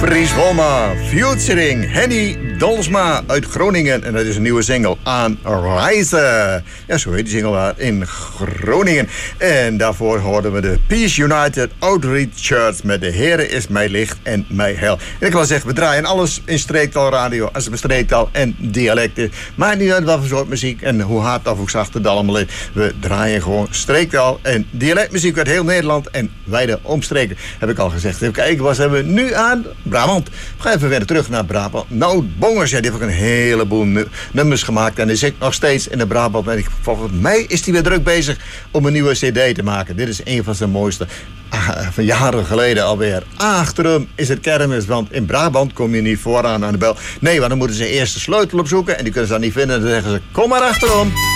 Fries Wolma, featuring Henny Dolsma uit Groningen. En dat is een nieuwe single, Aan Reizen. Ja, zo heet die single daar in Groningen. En daarvoor hoorden we de Peace United Outreach Church met De Heere is mij licht en mij hel. En ik wil zeggen, we draaien alles in streektalradio, als het streektaal en dialect is. Maakt niet uit wat voor soort muziek en hoe hard of hoe zacht het allemaal is. We draaien gewoon streektaal en dialectmuziek uit heel Nederland en wijde omstreken, heb ik al gezegd. Even kijken, wat hebben we nu aan? Brabant. We gaan even verder terug naar Brabant. Nou, Bongers, ja, die heeft ook een heleboel nummers gemaakt. En die zit nog steeds in de Brabant. En volgens mij is hij weer druk bezig om een nieuwe cd te maken. Dit is een van zijn mooiste. Van jaren geleden alweer. Achter hem is het kermis, want in Brabant kom je niet vooraan aan de bel. Nee, want dan moeten ze eerst de sleutel opzoeken. En die kunnen ze dan niet vinden. Dan zeggen ze, kom maar achterom.